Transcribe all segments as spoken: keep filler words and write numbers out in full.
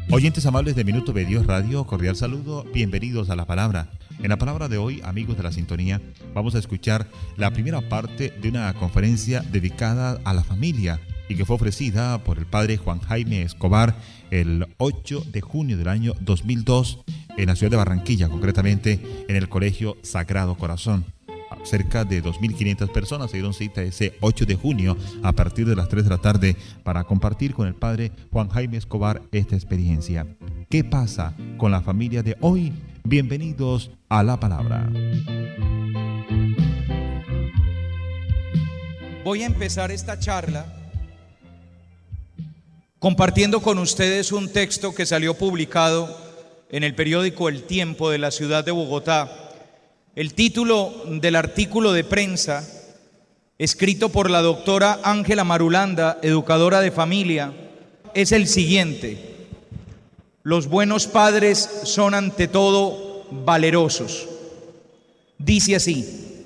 Oyentes amables de Minuto de Dios Radio, cordial saludo, bienvenidos a la palabra. En la palabra de hoy, amigos de la sintonía, vamos a escuchar la primera parte de una conferencia dedicada a la familia y que fue ofrecida por el padre Juan Jaime Escobar el ocho de junio del año dos mil dos en la ciudad de Barranquilla, concretamente en el Colegio Sagrado Corazón. Cerca de dos mil quinientas personas se dieron cita ese ocho de junio a partir de las tres de la tarde para compartir con el padre Juan Jaime Escobar esta experiencia. ¿Qué pasa con la familia de hoy? Bienvenidos a la palabra. Voy a empezar esta charla compartiendo con ustedes un texto que salió publicado en el periódico El Tiempo de la ciudad de Bogotá. El título del artículo de prensa, escrito por la doctora Ángela Marulanda, educadora de familia, es el siguiente: los buenos padres son ante todo valerosos. Dice así: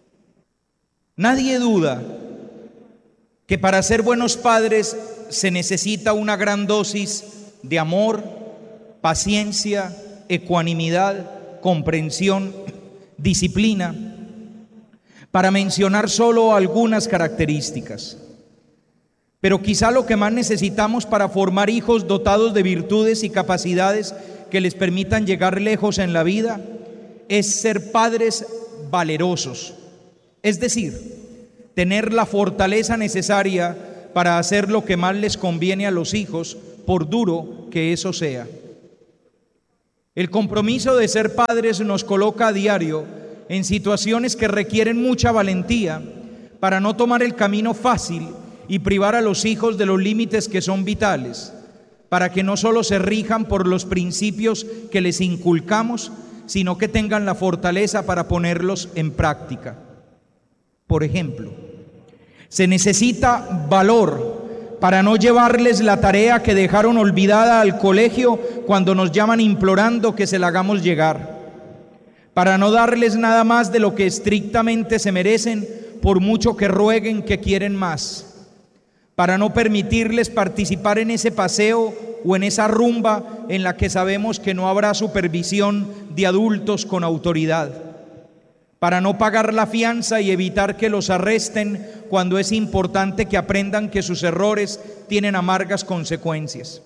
nadie duda que para ser buenos padres se necesita una gran dosis de amor, paciencia, ecuanimidad, comprensión, disciplina, para mencionar solo algunas características. Pero quizá lo que más necesitamos para formar hijos dotados de virtudes y capacidades que les permitan llegar lejos en la vida es ser padres valerosos, es decir, tener la fortaleza necesaria para hacer lo que más les conviene a los hijos, por duro que eso sea. El compromiso de ser padres nos coloca a diario en situaciones que requieren mucha valentía para no tomar el camino fácil y privar a los hijos de los límites que son vitales, para que no solo se rijan por los principios que les inculcamos, sino que tengan la fortaleza para ponerlos en práctica. Por ejemplo, se necesita valor para no llevarles la tarea que dejaron olvidada al colegio cuando nos llaman implorando que se la hagamos llegar, para no darles nada más de lo que estrictamente se merecen por mucho que rueguen que quieren más, para no permitirles participar en ese paseo o en esa rumba en la que sabemos que no habrá supervisión de adultos con autoridad, para no pagar la fianza y evitar que los arresten cuando es importante que aprendan que sus errores tienen amargas consecuencias.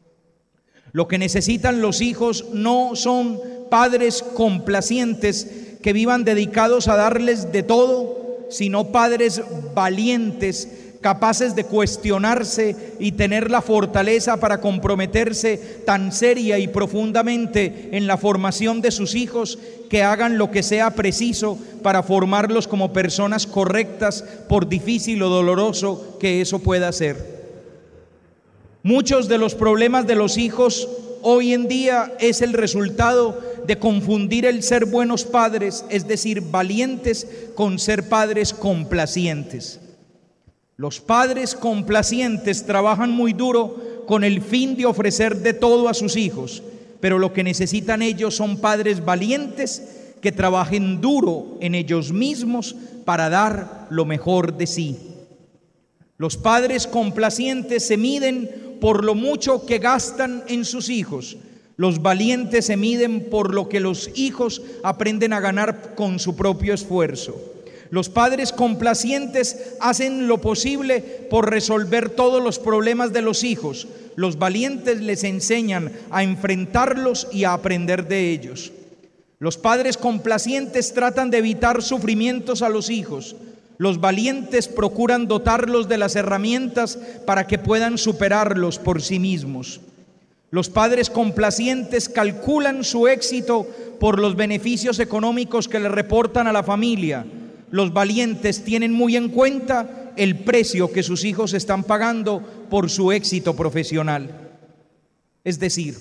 Lo que necesitan los hijos no son padres complacientes que vivan dedicados a darles de todo, sino padres valientes, capaces de cuestionarse y tener la fortaleza para comprometerse tan seria y profundamente en la formación de sus hijos que hagan lo que sea preciso para formarlos como personas correctas, por difícil o doloroso que eso pueda ser. Muchos de los problemas de los hijos hoy en día es el resultado de confundir el ser buenos padres, es decir, valientes, con ser padres complacientes. Los padres complacientes trabajan muy duro con el fin de ofrecer de todo a sus hijos, pero lo que necesitan ellos son padres valientes que trabajen duro en ellos mismos para dar lo mejor de sí. Los padres complacientes se miden por lo mucho que gastan en sus hijos. Los valientes se miden por lo que los hijos aprenden a ganar con su propio esfuerzo. Los padres complacientes hacen lo posible por resolver todos los problemas de los hijos. Los valientes les enseñan a enfrentarlos y a aprender de ellos. Los padres complacientes tratan de evitar sufrimientos a los hijos. Los valientes procuran dotarlos de las herramientas para que puedan superarlos por sí mismos. Los padres complacientes calculan su éxito por los beneficios económicos que le reportan a la familia. Los valientes tienen muy en cuenta el precio que sus hijos están pagando por su éxito profesional. Es decir,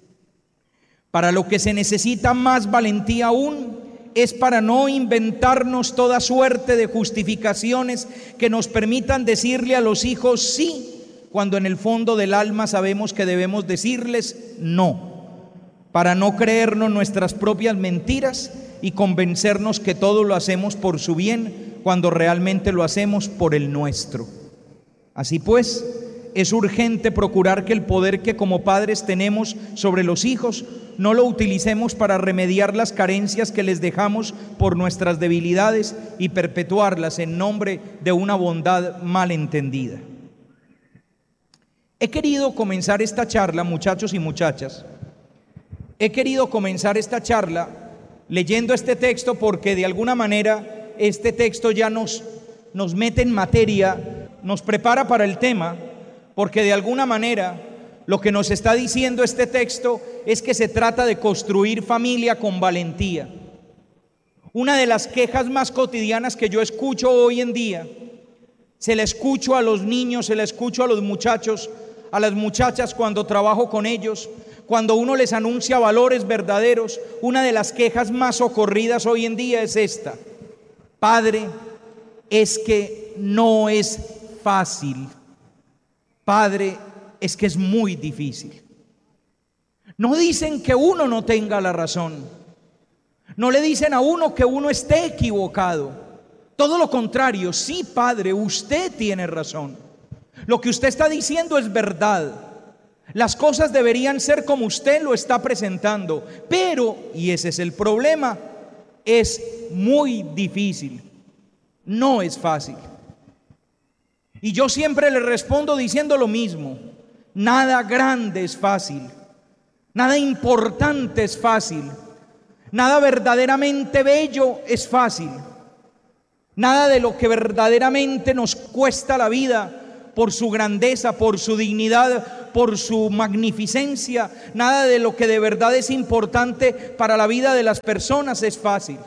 para lo que se necesita más valentía aún es para no inventarnos toda suerte de justificaciones que nos permitan decirle a los hijos sí, cuando en el fondo del alma sabemos que debemos decirles no, para no creernos nuestras propias mentiras y convencernos que todo lo hacemos por su bien cuando realmente lo hacemos por el nuestro. Así pues, es urgente procurar que el poder que como padres tenemos sobre los hijos no lo utilicemos para remediar las carencias que les dejamos por nuestras debilidades y perpetuarlas en nombre de una bondad mal entendida. He querido comenzar esta charla, muchachos y muchachas, he querido comenzar esta charla leyendo este texto porque de alguna manera este texto ya nos, nos mete en materia, nos prepara para el tema, porque de alguna manera lo que nos está diciendo este texto es que se trata de construir familia con valentía. Una de las quejas más cotidianas que yo escucho hoy en día, se la escucho a los niños, se la escucho a los muchachos, a las muchachas cuando trabajo con ellos, cuando uno les anuncia valores verdaderos, una de las quejas más ocurridas hoy en día es esta: padre, es que no es fácil. Padre, es que es muy difícil. No dicen que uno no tenga la razón. No le dicen a uno que uno esté equivocado. Todo lo contrario, sí, padre, usted tiene razón. Lo que usted está diciendo es verdad. Las cosas deberían ser como usted lo está presentando. Pero, y ese es el problema, es muy difícil. No es fácil. Y yo siempre le respondo diciendo lo mismo: nada grande es fácil, nada importante es fácil, nada verdaderamente bello es fácil, nada de lo que verdaderamente nos cuesta la vida por su grandeza, por su dignidad, por su magnificencia, nada de lo que de verdad es importante para la vida de las personas es fácil.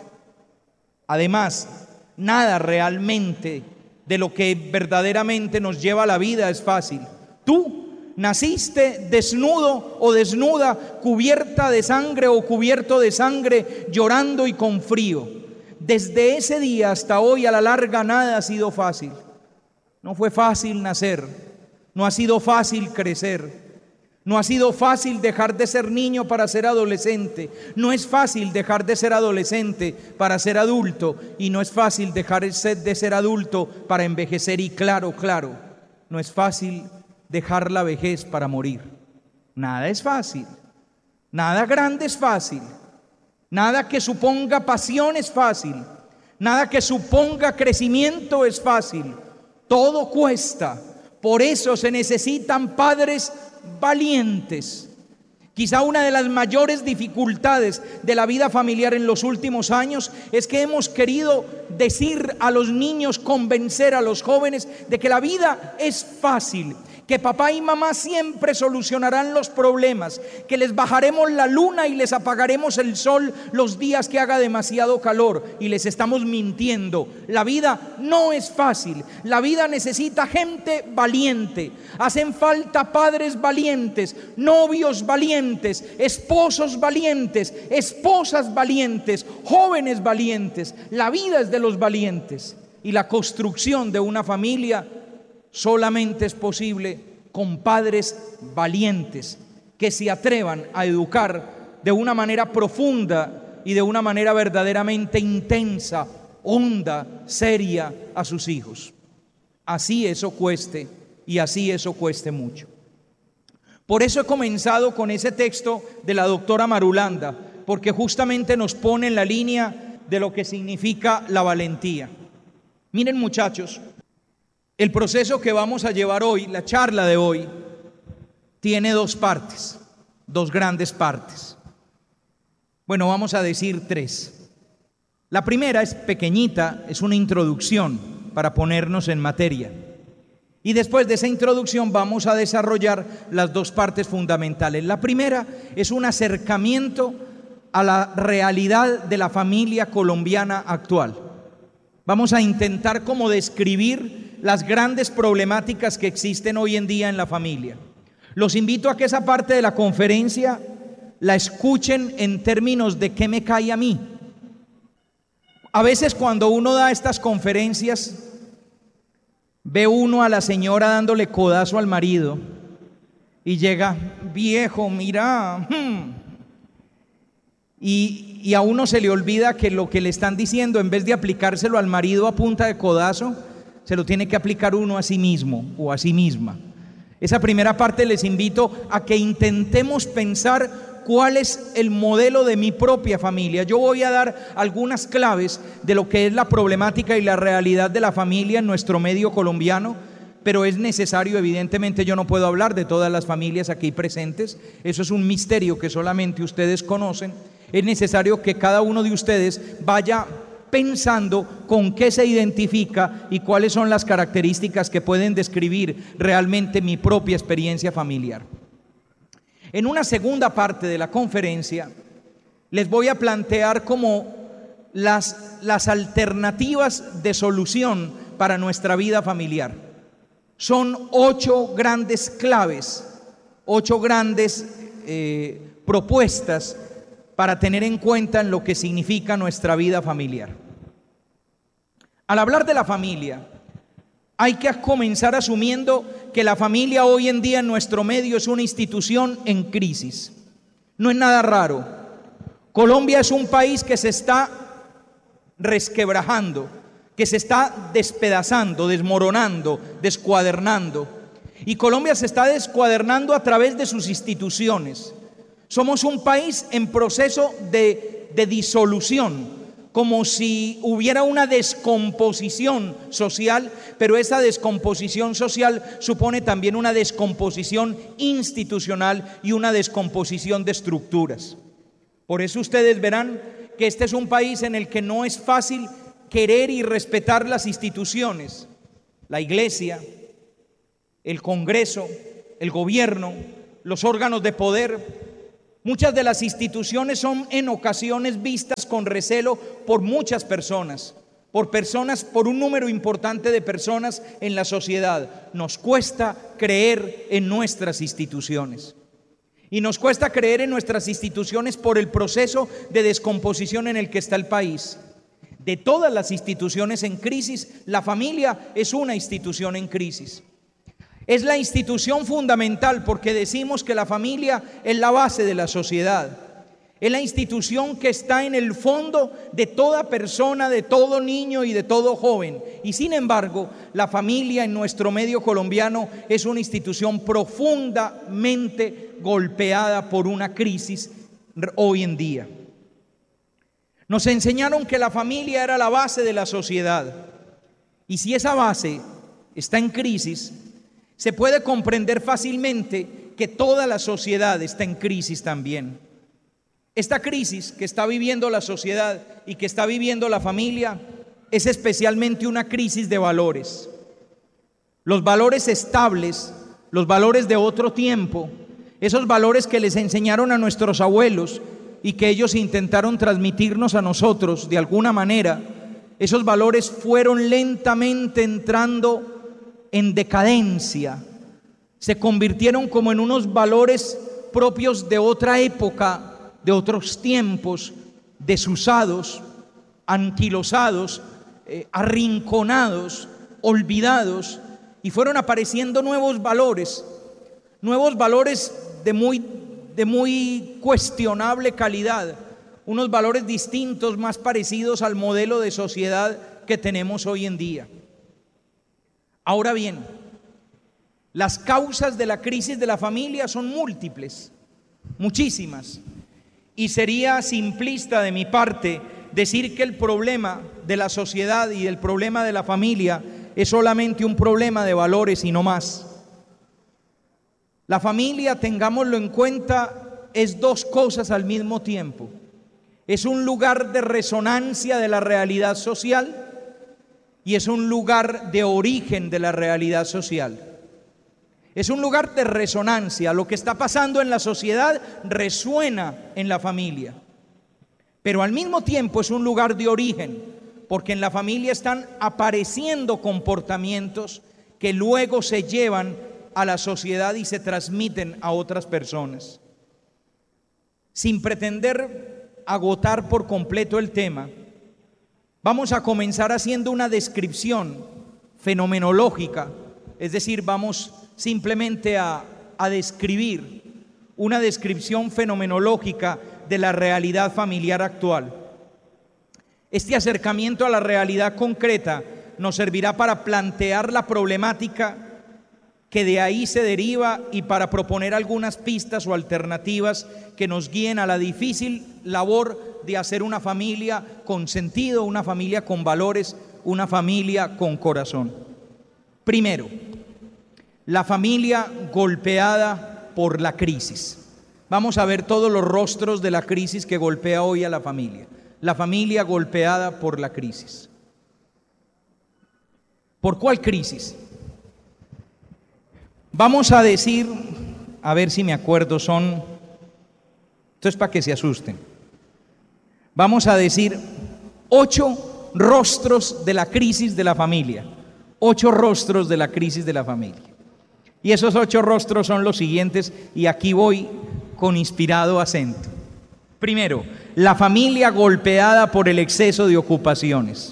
Además, nada realmente de lo que verdaderamente nos lleva a la vida es fácil. Tú naciste desnudo o desnuda, cubierta de sangre o cubierto de sangre, llorando y con frío. Desde ese día hasta hoy, a la larga, nada ha sido fácil. No fue fácil nacer, no ha sido fácil crecer. No ha sido fácil dejar de ser niño para ser adolescente. No es fácil dejar de ser adolescente para ser adulto. Y no es fácil dejar de ser adulto para envejecer. Y claro, claro, no es fácil dejar la vejez para morir. Nada es fácil. Nada grande es fácil. Nada que suponga pasión es fácil. Nada que suponga crecimiento es fácil. Todo cuesta. Por eso se necesitan padres valientes. Quizá una de las mayores dificultades de la vida familiar en los últimos años es que hemos querido decir a los niños, convencer a los jóvenes de que la vida es fácil, que papá y mamá siempre solucionarán los problemas, que les bajaremos la luna y les apagaremos el sol los días que haga demasiado calor, y les estamos mintiendo. La vida no es fácil, la vida necesita gente valiente, hacen falta padres valientes, novios valientes, esposos valientes, esposas valientes, jóvenes valientes. La vida es de los valientes, y la construcción de una familia solamente es posible con padres valientes que se atrevan a educar de una manera profunda y de una manera verdaderamente intensa, honda, seria a sus hijos. Así eso cueste, y así eso cueste mucho. Por eso he comenzado con ese texto de la doctora Marulanda, porque justamente nos pone en la línea de lo que significa la valentía. Miren, muchachos, el proceso que vamos a llevar hoy, la charla de hoy, tiene dos partes, dos grandes partes. Bueno, vamos a decir tres. La primera es pequeñita, es una introducción para ponernos en materia. Y después de esa introducción vamos a desarrollar las dos partes fundamentales. La primera es un acercamiento a la realidad de la familia colombiana actual. Vamos a intentar como describir las grandes problemáticas que existen hoy en día en la familia. Los invito a que esa parte de la conferencia la escuchen en términos de qué me cae a mí. A veces cuando uno da estas conferencias, ve uno a la señora dándole codazo al marido y llega: viejo, mira, hmm. y, y a uno se le olvida que lo que le están diciendo, en vez de aplicárselo al marido a punta de codazo, se lo tiene que aplicar uno a sí mismo o a sí misma. Esa primera parte les invito a que intentemos pensar cuál es el modelo de mi propia familia. Yo voy a dar algunas claves de lo que es la problemática y la realidad de la familia en nuestro medio colombiano, pero es necesario, evidentemente yo no puedo hablar de todas las familias aquí presentes, eso es un misterio que solamente ustedes conocen. Es necesario que cada uno de ustedes vaya pensando con qué se identifica y cuáles son las características que pueden describir realmente mi propia experiencia familiar. En una segunda parte de la conferencia les voy a plantear como las, las alternativas de solución para nuestra vida familiar. Son ocho grandes claves, ocho grandes eh, propuestas para tener en cuenta en lo que significa nuestra vida familiar. Al hablar de la familia, hay que comenzar asumiendo que la familia hoy en día en nuestro medio es una institución en crisis. No es nada raro. Colombia es un país que se está resquebrajando, que se está despedazando, desmoronando, descuadernando. Y Colombia se está descuadernando a través de sus instituciones. Somos un país en proceso de, de disolución, como si hubiera una descomposición social, pero esa descomposición social supone también una descomposición institucional y una descomposición de estructuras. Por eso ustedes verán que este es un país en el que no es fácil querer y respetar las instituciones, la iglesia, el Congreso, el gobierno, los órganos de poder. Muchas de las instituciones son en ocasiones vistas con recelo por muchas personas, por personas, por un número importante de personas en la sociedad. Nos cuesta creer en nuestras instituciones. Y nos cuesta creer en nuestras instituciones por el proceso de descomposición en el que está el país. De todas las instituciones en crisis, la familia es una institución en crisis. Es la institución fundamental porque decimos que la familia es la base de la sociedad. Es la institución que está en el fondo de toda persona, de todo niño y de todo joven. Y sin embargo, la familia en nuestro medio colombiano es una institución profundamente golpeada por una crisis hoy en día. Nos enseñaron que la familia era la base de la sociedad. Y si esa base está en crisis, se puede comprender fácilmente que toda la sociedad está en crisis también. Esta crisis que está viviendo la sociedad y que está viviendo la familia es especialmente una crisis de valores. Los valores estables, los valores de otro tiempo, esos valores que les enseñaron a nuestros abuelos y que ellos intentaron transmitirnos a nosotros de alguna manera, esos valores fueron lentamente entrando en decadencia, se convirtieron como en unos valores propios de otra época, de otros tiempos, desusados, anquilosados, eh, arrinconados, olvidados, y fueron apareciendo nuevos valores, nuevos valores de muy, de muy cuestionable calidad, unos valores distintos, más parecidos al modelo de sociedad que tenemos hoy en día. Ahora bien, las causas de la crisis de la familia son múltiples, muchísimas, y sería simplista de mi parte decir que el problema de la sociedad y el problema de la familia es solamente un problema de valores y no más. La familia, tengámoslo en cuenta, es dos cosas al mismo tiempo. Es un lugar de resonancia de la realidad social y es un lugar de origen de la realidad social. Es un lugar de resonancia. Lo que está pasando en la sociedad resuena en la familia. Pero al mismo tiempo es un lugar de origen, porque en la familia están apareciendo comportamientos que luego se llevan a la sociedad y se transmiten a otras personas. Sin pretender agotar por completo el tema, vamos a comenzar haciendo una descripción fenomenológica, es decir, vamos simplemente a, a describir una descripción fenomenológica de la realidad familiar actual. Este acercamiento a la realidad concreta nos servirá para plantear la problemática que de ahí se deriva, y para proponer algunas pistas o alternativas que nos guíen a la difícil labor de hacer una familia con sentido, una familia con valores, una familia con corazón. Primero, la familia golpeada por la crisis. Vamos a ver todos los rostros de la crisis que golpea hoy a la familia. La familia golpeada por la crisis. ¿Por cuál crisis? Vamos a decir, a ver si me acuerdo, son, esto es para que se asusten. Vamos a decir ocho rostros de la crisis de la familia. Ocho rostros de la crisis de la familia. Y esos ocho rostros son los siguientes, y aquí voy con inspirado acento. Primero, la familia golpeada por el exceso de ocupaciones.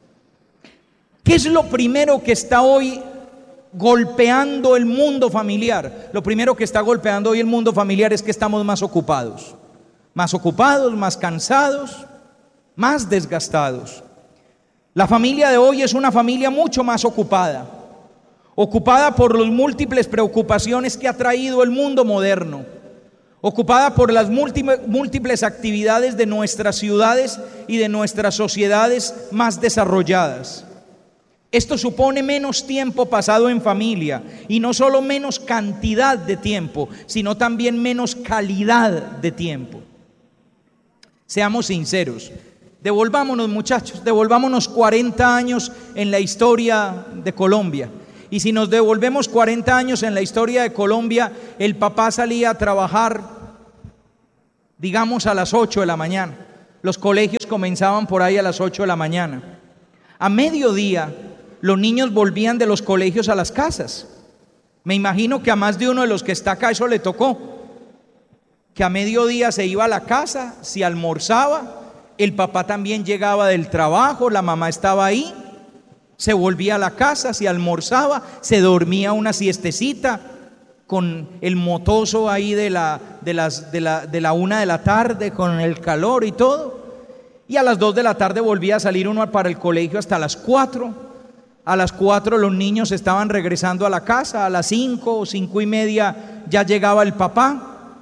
¿Qué es lo primero que está hoy golpeando el mundo familiar? Lo primero que está golpeando hoy el mundo familiar es que estamos más ocupados. Más ocupados, más cansados, más desgastados. La familia de hoy es una familia mucho más ocupada. Ocupada por las múltiples preocupaciones que ha traído el mundo moderno. Ocupada por las múltiples actividades de nuestras ciudades y de nuestras sociedades más desarrolladas. Esto supone menos tiempo pasado en familia, y no solo menos cantidad de tiempo, sino también menos calidad de tiempo. Seamos sinceros, devolvámonos, muchachos, devolvámonos cuarenta años en la historia de Colombia. Y si nos devolvemos cuarenta años en la historia de Colombia, el papá salía a trabajar, digamos, a las ocho de la mañana. Los colegios comenzaban por ahí a las ocho de la mañana. A mediodía, los niños volvían de los colegios a las casas. Me imagino que a más de uno de los que está acá eso le tocó. Que a mediodía se iba a la casa, se almorzaba, el papá también llegaba del trabajo, la mamá estaba ahí. Se volvía a la casa, se almorzaba, se dormía una siestecita con el motoso ahí de la, de, las, de, la, de la una de la tarde, con el calor y todo. Y a las dos de la tarde volvía a salir uno para el colegio hasta las cuatro. A las cuatro los niños estaban regresando a la casa, a las cinco o cinco y media ya llegaba el papá.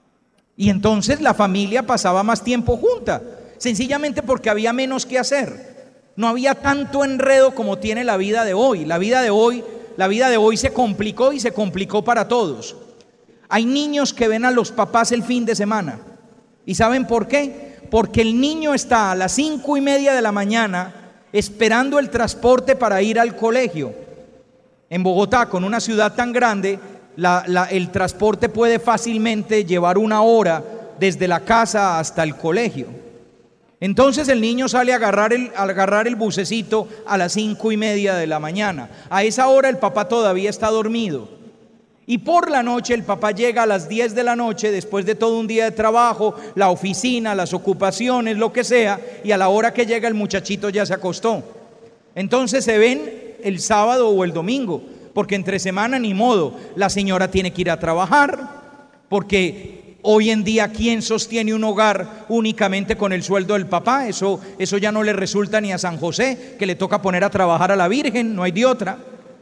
Y entonces la familia pasaba más tiempo junta, sencillamente porque había menos que hacer. No había tanto enredo como tiene la vida de hoy. La vida de hoy, la vida de hoy se complicó, y se complicó para todos. Hay niños que ven a los papás el fin de semana. ¿Y saben por qué? Porque el niño está a las cinco y media de la mañana esperando el transporte para ir al colegio. En Bogotá, con una ciudad tan grande, la, la, el transporte puede fácilmente llevar una hora desde la casa hasta el colegio. Entonces el niño sale a agarrar el, a agarrar el bucecito a las cinco y media de la mañana. A esa hora el papá todavía está dormido. Y por la noche el papá llega a las diez de la noche, después de todo un día de trabajo, la oficina, las ocupaciones, lo que sea, y a la hora que llega el muchachito ya se acostó. Entonces se ven el sábado o el domingo, porque entre semana ni modo, la señora tiene que ir a trabajar, porque hoy en día, ¿quién sostiene un hogar únicamente con el sueldo del papá? Eso, eso ya no le resulta ni a San José, que le toca poner a trabajar a la Virgen, no hay de otra.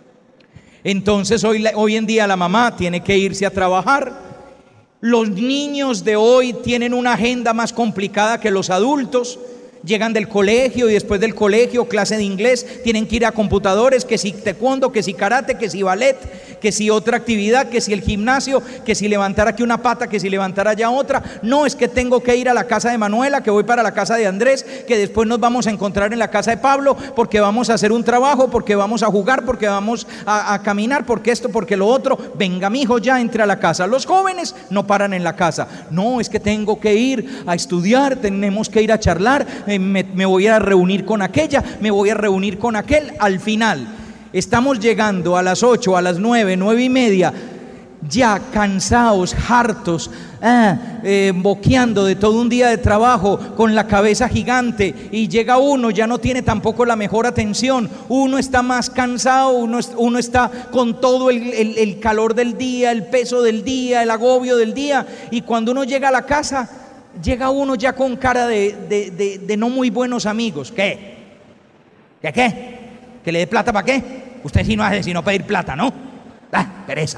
Entonces hoy, hoy en día la mamá tiene que irse a trabajar. Los niños de hoy tienen una agenda más complicada que los adultos. Llegan del colegio y después del colegio, clase de inglés, tienen que ir a computadores, que si taekwondo, que si karate, que si ballet, que si otra actividad, que si el gimnasio, que si levantar aquí una pata, que si levantar allá otra. No, es que tengo que ir a la casa de Manuela, que voy para la casa de Andrés, que después nos vamos a encontrar en la casa de Pablo, porque vamos a hacer un trabajo, porque vamos a jugar, porque vamos a, a caminar, porque esto, porque lo otro. Venga, mijo, ya entre a la casa. Los jóvenes no paran en la casa. No, es que tengo que ir a estudiar, tenemos que ir a charlar, Me, me voy a reunir con aquella, me voy a reunir con aquel. Al final estamos llegando a las ocho, a las nueve, nueve y media, ya cansados, hartos, ah, eh, boqueando de todo un día de trabajo, con la cabeza gigante, y llega uno, ya no tiene tampoco la mejor atención, uno está más cansado, uno, uno está con todo el, el, el calor del día, el peso del día, el agobio del día, y cuando uno llega a la casa, llega uno ya con cara de, de, de, de no muy buenos amigos. ¿Qué? ¿Qué qué? ¿Que le dé plata para qué? Usted sí no hace sino pedir plata, ¿no? ¡Ah, pereza!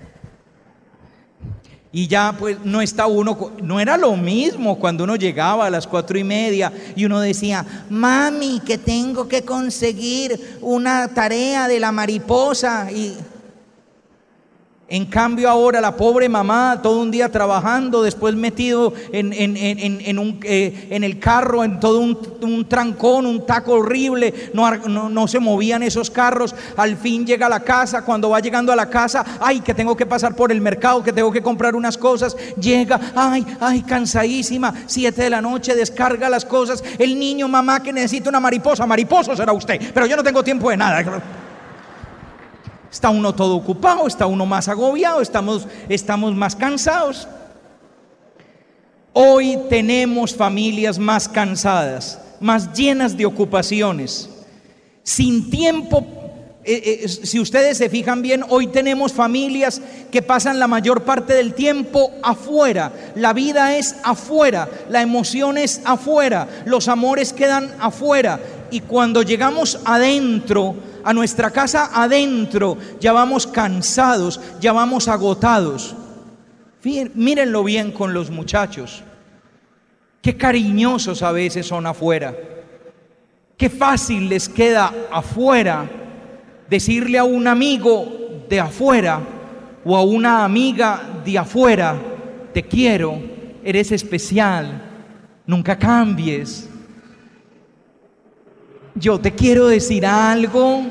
Y ya pues no está uno, no era lo mismo cuando uno llegaba a las cuatro y media y uno decía, mami, que tengo que conseguir una tarea de la mariposa. Y en cambio ahora la pobre mamá todo un día trabajando, después metido en, en, en, en, un, eh, en el carro, en todo un, un trancón, un taco horrible, no, no, no se movían esos carros. Al fin llega a la casa, cuando va llegando a la casa, ay, que tengo que pasar por el mercado, que tengo que comprar unas cosas. Llega, ay, ay, cansadísima, siete de la noche, descarga las cosas. El niño, mamá, que necesita una mariposa, mariposo será usted, pero yo no tengo tiempo de nada. Está uno todo ocupado, está uno más agobiado, estamos, estamos más cansados. Hoy tenemos familias más cansadas, más llenas de ocupaciones, sin tiempo. Eh, eh, si ustedes se fijan bien, hoy tenemos familias que pasan la mayor parte del tiempo afuera. La vida es afuera, la emoción es afuera, los amores quedan afuera. Y cuando llegamos adentro, a nuestra casa adentro, ya vamos cansados, ya vamos agotados. Mírenlo bien con los muchachos. Qué cariñosos a veces son afuera. Qué fácil les queda afuera decirle a un amigo de afuera o a una amiga de afuera, te quiero, eres especial, nunca cambies. Yo te quiero decir algo.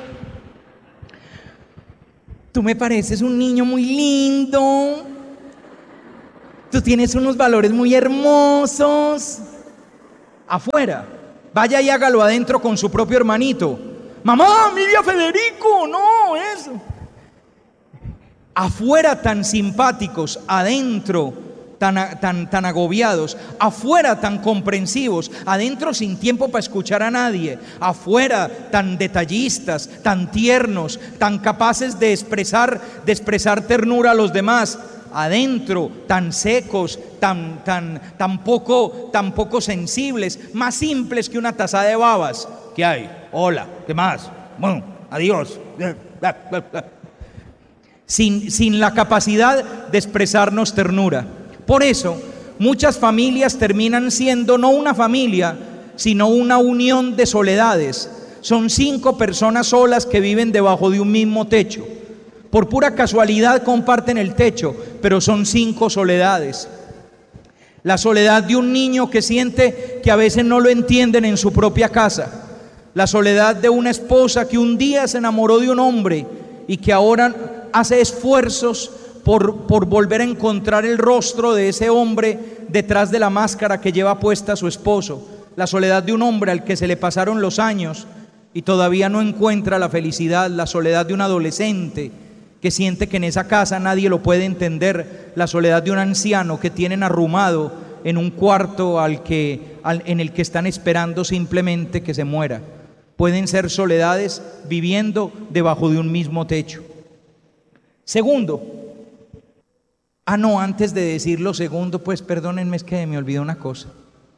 Tú me pareces un niño muy lindo. Tú tienes unos valores muy hermosos. Afuera. Vaya y hágalo adentro con su propio hermanito. Mamá, mire a Federico. No, eso. Afuera tan simpáticos, adentro Tan, tan, tan agobiados, afuera tan comprensivos, adentro sin tiempo para escuchar a nadie, afuera tan detallistas, tan tiernos, tan capaces de expresar, de expresar ternura a los demás, adentro tan secos, tan, tan, tan, poco, tan poco sensibles, más simples que una taza de babas. ¿Qué hay? Hola, ¿qué más? Bueno, adiós. Sin, sin la capacidad de expresarnos ternura. Por eso, muchas familias terminan siendo no una familia, sino una unión de soledades. Son cinco personas solas que viven debajo de un mismo techo. Por pura casualidad comparten el techo, pero son cinco soledades. La soledad de un niño que siente que a veces no lo entienden en su propia casa. La soledad de una esposa que un día se enamoró de un hombre y que ahora hace esfuerzos Por, por volver a encontrar el rostro de ese hombre detrás de la máscara que lleva puesta su esposo. La soledad de un hombre al que se le pasaron los años y todavía no encuentra la felicidad. La soledad de un adolescente que siente que en esa casa nadie lo puede entender. La soledad de un anciano que tienen arrumado en un cuarto al que, al, en el que están esperando simplemente que se muera. Pueden ser soledades viviendo debajo de un mismo techo. Segundo, Ah, no, antes de decir lo segundo, pues perdónenme, es que me olvidó una cosa.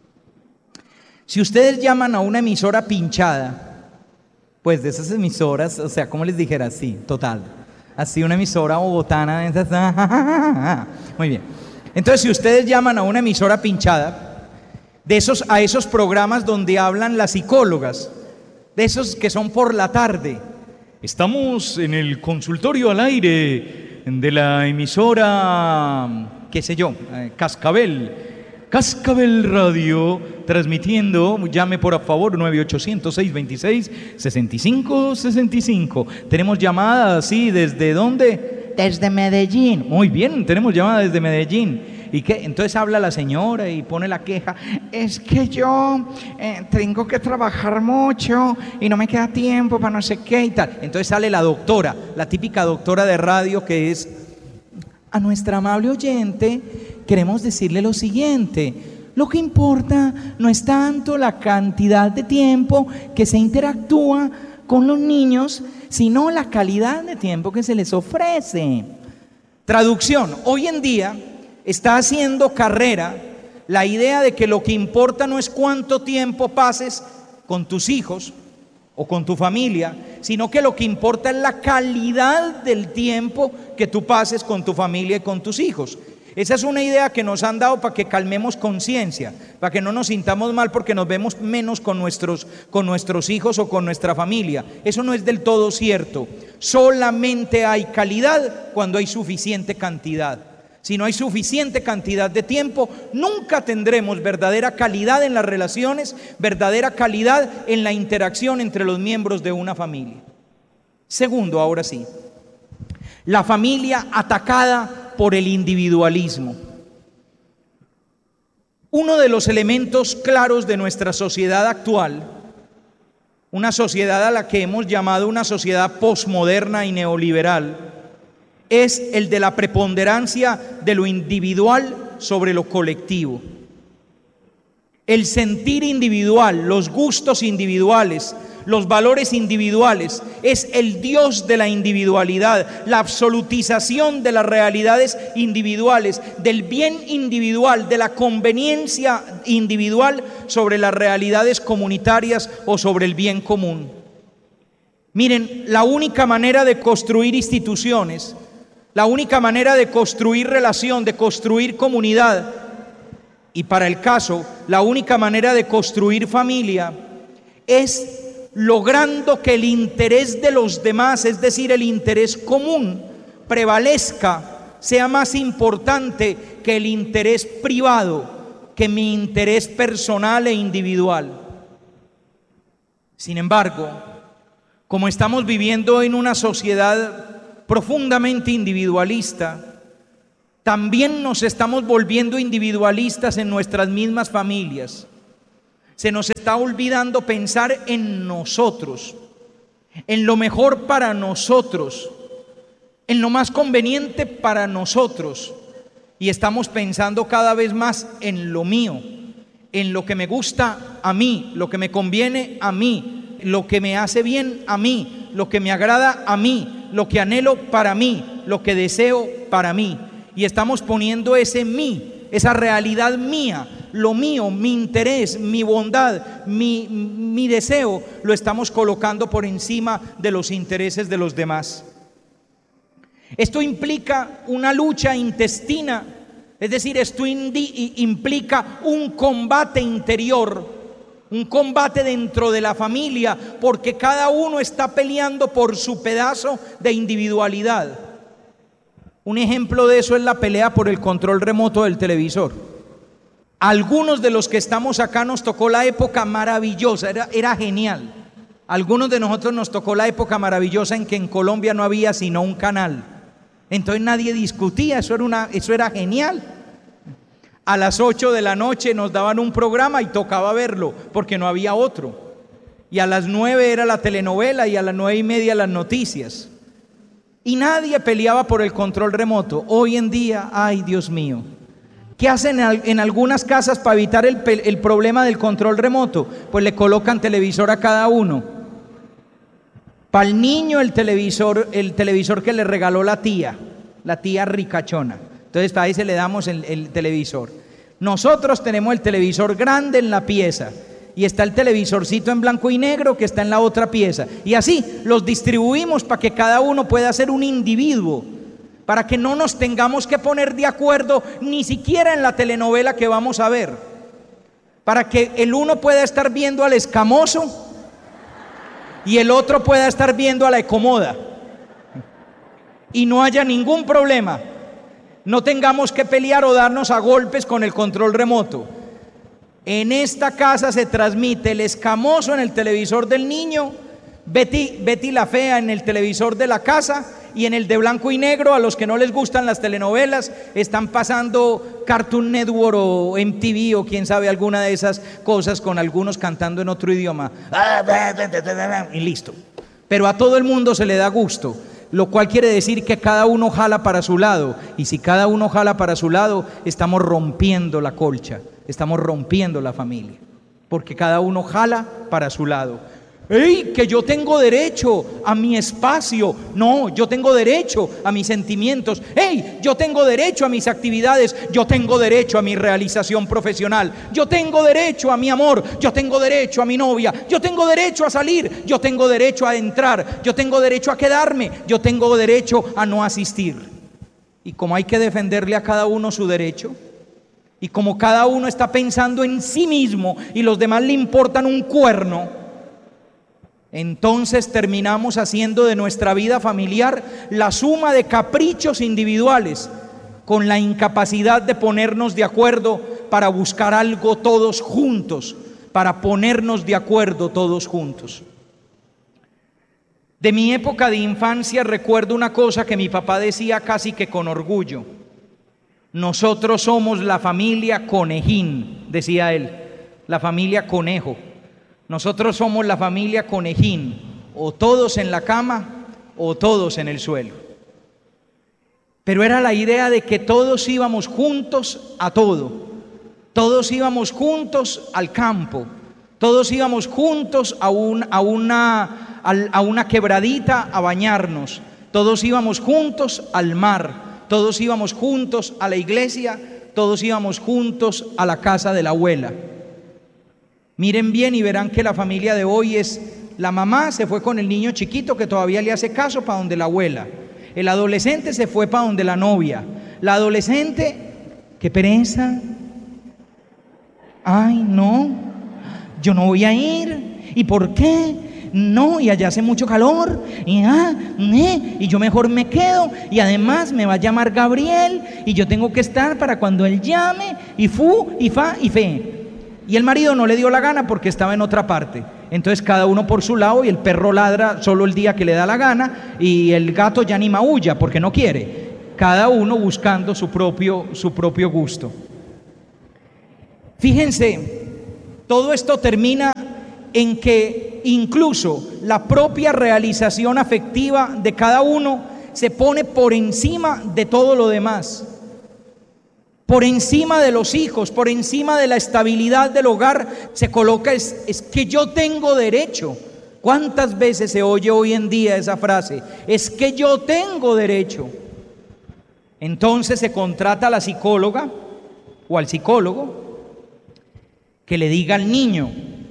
Si ustedes llaman a una emisora pinchada, pues de esas emisoras, o sea, ¿cómo les dijera? Así, total. Así una emisora bogotana. De esas, muy bien. Entonces, si ustedes llaman a una emisora pinchada, de esos, a esos programas donde hablan las psicólogas, de esos que son por la tarde. Estamos en el consultorio al aire de la emisora, qué sé yo, eh, Cascabel, Cascabel Radio, transmitiendo, llame por favor, nueve ochocientos, seiscientos veintiséis, sesenta y cinco sesenta y cinco. Tenemos llamadas, ¿sí? ¿Desde dónde? Desde Medellín. Muy bien, tenemos llamadas desde Medellín. ¿Y qué? Entonces habla la señora y pone la queja. Es que yo eh, tengo que trabajar mucho y no me queda tiempo para no sé qué y tal. Entonces sale la doctora, la típica doctora de radio que es: a nuestra amable oyente queremos decirle lo siguiente. Lo que importa no es tanto la cantidad de tiempo que se interactúa con los niños, sino la calidad de tiempo que se les ofrece. Traducción: hoy en día está haciendo carrera la idea de que lo que importa no es cuánto tiempo pases con tus hijos, o con tu familia, sino que lo que importa es la calidad del tiempo que tú pases con tu familia y con tus hijos. Esa es una idea que nos han dado para que calmemos conciencia, para que no nos sintamos mal porque nos vemos menos con nuestros, con nuestros hijos o con nuestra familia. Eso no es del todo cierto. Solamente hay calidad cuando hay suficiente cantidad. Si no hay suficiente cantidad de tiempo, nunca tendremos verdadera calidad en las relaciones, verdadera calidad en la interacción entre los miembros de una familia. Segundo, ahora sí, la familia atacada por el individualismo. Uno de los elementos claros de nuestra sociedad actual, una sociedad a la que hemos llamado una sociedad posmoderna y neoliberal, es el de la preponderancia de lo individual sobre lo colectivo. El sentir individual, los gustos individuales, los valores individuales, es el Dios de la individualidad, la absolutización de las realidades individuales, del bien individual, de la conveniencia individual sobre las realidades comunitarias o sobre el bien común. Miren, la única manera de construir instituciones, la única manera de construir relación, de construir comunidad, y para el caso, la única manera de construir familia, es logrando que el interés de los demás, es decir, el interés común, prevalezca, sea más importante que el interés privado, que mi interés personal e individual. Sin embargo, como estamos viviendo en una sociedad profundamente individualista, también nos estamos volviendo individualistas en nuestras mismas familias. Se nos está olvidando pensar en nosotros, en lo mejor para nosotros, en lo más conveniente para nosotros, y estamos pensando cada vez más en lo mío, en lo que me gusta a mí, lo que me conviene a mí, lo que me hace bien a mí, lo que me agrada a mí, lo que anhelo para mí, lo que deseo para mí. Y estamos poniendo ese mí, esa realidad mía, lo mío, mi interés, mi bondad, mi, mi deseo, lo estamos colocando por encima de los intereses de los demás. Esto implica una lucha intestina, es decir, esto indi- implica un combate interior, un combate dentro de la familia, porque cada uno está peleando por su pedazo de individualidad. Un ejemplo de eso es la pelea por el control remoto del televisor. Algunos de los que estamos acá nos tocó la época maravillosa, era, era genial. Algunos de nosotros nos tocó la época maravillosa en que en Colombia no había sino un canal. Entonces nadie discutía, eso era, una, eso era genial. A las ocho de la noche nos daban un programa y tocaba verlo, porque no había otro. Y a las nueve era la telenovela y a las nueve y media las noticias. Y nadie peleaba por el control remoto. Hoy en día, ay Dios mío, ¿qué hacen en algunas casas para evitar el, el problema del control remoto? Pues le colocan televisor a cada uno. Para el niño el televisor, el televisor que le regaló la tía, la tía ricachona. Entonces para ahí se le damos el, el televisor. Nosotros tenemos el televisor grande en la pieza y está el televisorcito en blanco y negro que está en la otra pieza. Y así los distribuimos para que cada uno pueda ser un individuo, para que no nos tengamos que poner de acuerdo ni siquiera en la telenovela que vamos a ver, para que el uno pueda estar viendo al escamoso y el otro pueda estar viendo a la Ecomoda y no haya ningún problema. No tengamos que pelear o darnos a golpes con el control remoto. En esta casa se transmite el escamoso en el televisor del niño, Betty, Betty la fea en el televisor de la casa, y en el de blanco y negro, a los que no les gustan las telenovelas, están pasando Cartoon Network o M T V o quién sabe, alguna de esas cosas, con algunos cantando en otro idioma. Y listo. Pero a todo el mundo se le da gusto, lo cual quiere decir que cada uno jala para su lado, y si cada uno jala para su lado, estamos rompiendo la colcha, estamos rompiendo la familia, porque cada uno jala para su lado. ¡Ey! Que yo tengo derecho a mi espacio. No, yo tengo derecho a mis sentimientos. ¡Ey! Yo tengo derecho a mis actividades. Yo tengo derecho a mi realización profesional. Yo tengo derecho a mi amor. Yo tengo derecho a mi novia. Yo tengo derecho a salir. Yo tengo derecho a entrar. Yo tengo derecho a quedarme. Yo tengo derecho a no asistir. Y como hay que defenderle a cada uno su derecho, y como cada uno está pensando en sí mismo y los demás le importan un cuerno, entonces terminamos haciendo de nuestra vida familiar la suma de caprichos individuales, con la incapacidad de ponernos de acuerdo para buscar algo todos juntos, para ponernos de acuerdo todos juntos. De mi época de infancia recuerdo una cosa que mi papá decía casi que con orgullo: nosotros somos la familia Conejín, decía él, la familia Conejo. Nosotros somos la familia Conejín, o todos en la cama o todos en el suelo. Pero era la idea de que todos íbamos juntos a todo, todos íbamos juntos al campo, todos íbamos juntos a, un, a, una, a una quebradita a bañarnos, todos íbamos juntos al mar, todos íbamos juntos a la iglesia, todos íbamos juntos a la casa de la abuela. Miren bien y verán que la familia de hoy es: la mamá se fue con el niño chiquito que todavía le hace caso para donde la abuela, el adolescente se fue para donde la novia, la adolescente, qué pereza, ay no, yo no voy a ir, ¿y por qué? No, y allá hace mucho calor, y, ah, eh, y yo mejor me quedo, y además me va a llamar Gabriel, y yo tengo que estar para cuando él llame, y fu, y fa, y fe. Y el marido no le dio la gana porque estaba en otra parte. Entonces cada uno por su lado, y el perro ladra solo el día que le da la gana, y el gato ya ni maulla porque no quiere. Cada uno buscando su propio, su propio gusto. Fíjense, todo esto termina en que incluso la propia realización afectiva de cada uno se pone por encima de todo lo demás. Por encima de los hijos, por encima de la estabilidad del hogar, se coloca es, es que yo tengo derecho. ¿Cuántas veces se oye hoy en día esa frase? Es que yo tengo derecho. Entonces se contrata a la psicóloga o al psicólogo que le diga al niño,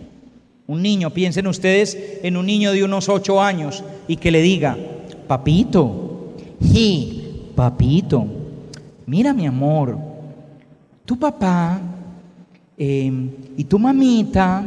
un niño, piensen ustedes en un niño de unos ocho años, y que le diga: papito, sí, papito, mira mi amor, tu papá eh, y tu mamita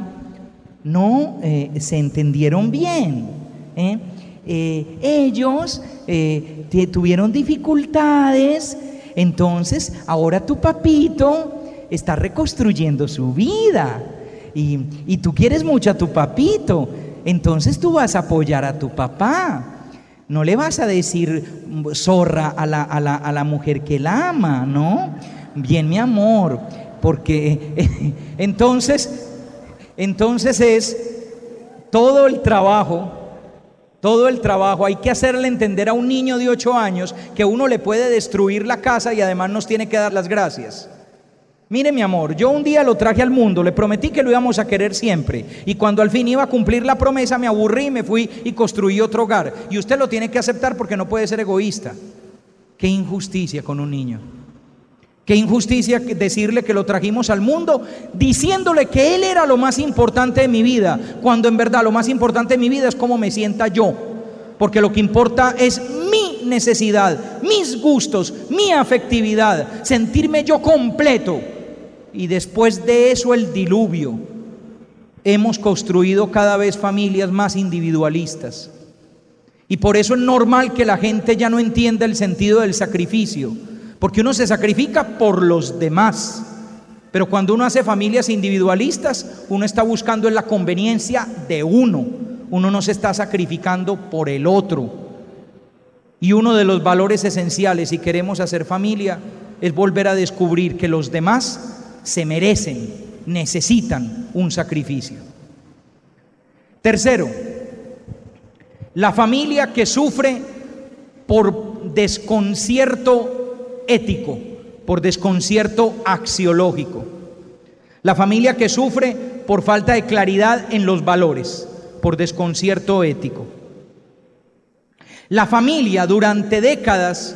no eh, se entendieron bien, ¿eh? Eh, ellos eh, te, tuvieron dificultades, entonces ahora tu papito está reconstruyendo su vida, y, y tú quieres mucho a tu papito, entonces tú vas a apoyar a tu papá. No le vas a decir zorra a la, a la, a la mujer que la ama, ¿no? Bien, mi amor, porque eh, entonces, entonces es todo el trabajo, todo el trabajo, hay que hacerle entender a un niño de ocho años que uno le puede destruir la casa y además nos tiene que dar las gracias. Mire, mi amor, yo un día lo traje al mundo, le prometí que lo íbamos a querer siempre, y cuando al fin iba a cumplir la promesa me aburrí y me fui y construí otro hogar, y usted lo tiene que aceptar porque no puede ser egoísta. Qué injusticia con un niño. Qué injusticia decirle que lo trajimos al mundo diciéndole que él era lo más importante de mi vida, cuando en verdad lo más importante de mi vida es cómo me sienta yo, porque lo que importa es mi necesidad, mis gustos, mi afectividad, sentirme yo completo. Y después de eso el diluvio. Hemos construido cada vez familias más individualistas, y por eso es normal que la gente ya no entienda el sentido del sacrificio, porque uno se sacrifica por los demás, pero cuando uno hace familias individualistas, uno está buscando en la conveniencia de uno, uno no se está sacrificando por el otro. Y uno de los valores esenciales, si queremos hacer familia, es volver a descubrir que los demás se merecen, necesitan un sacrificio. Tercero, la familia que sufre por desconcierto ético, por desconcierto axiológico. La familia que sufre por falta de claridad en los valores, por desconcierto ético. La familia durante décadas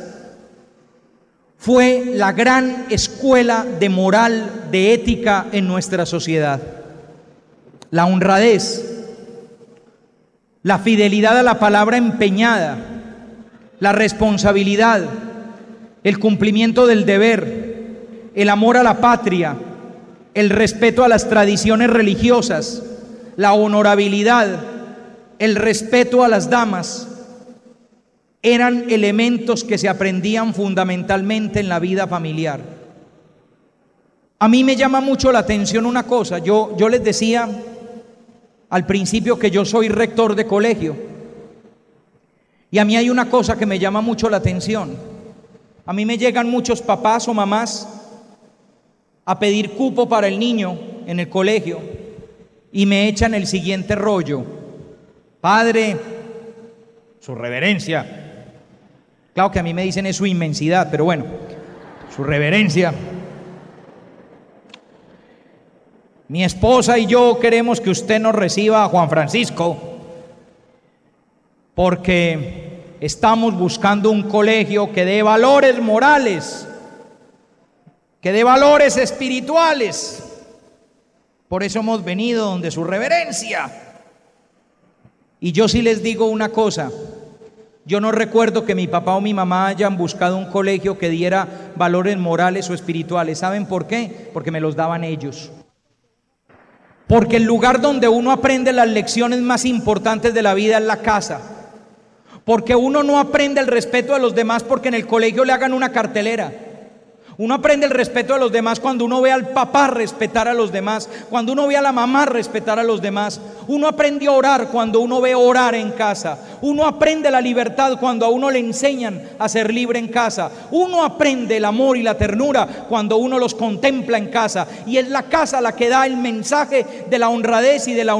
fue la gran escuela de moral, de ética en nuestra sociedad. La honradez, la fidelidad a la palabra empeñada, la responsabilidad, el cumplimiento del deber, el amor a la patria, el respeto a las tradiciones religiosas, la honorabilidad, el respeto a las damas, eran elementos que se aprendían fundamentalmente en la vida familiar. A mí me llama mucho la atención una cosa. Yo, yo les decía al principio que yo soy rector de colegio, y a mí hay una cosa que me llama mucho la atención. A mí me llegan muchos papás o mamás a pedir cupo para el niño en el colegio y me echan el siguiente rollo: padre, su reverencia. Claro que a mí me dicen es su inmensidad, pero bueno, su reverencia. Mi esposa y yo queremos que usted nos reciba a Juan Francisco porque estamos buscando un colegio que dé valores morales, que dé valores espirituales. Por eso hemos venido donde su reverencia. Y yo sí les digo una cosa: yo no recuerdo que mi papá o mi mamá hayan buscado un colegio que diera valores morales o espirituales. ¿Saben por qué? Porque me los daban ellos. Porque el lugar donde uno aprende las lecciones más importantes de la vida es la casa. Porque uno no aprende el respeto a los demás porque en el colegio le hagan una cartelera. Uno aprende el respeto a los demás cuando uno ve al papá respetar a los demás, cuando uno ve a la mamá respetar a los demás. Uno aprende a orar cuando uno ve orar en casa. Uno aprende la libertad cuando a uno le enseñan a ser libre en casa. Uno aprende el amor y la ternura cuando uno los contempla en casa. Y es la casa la que da el mensaje de la honradez y de la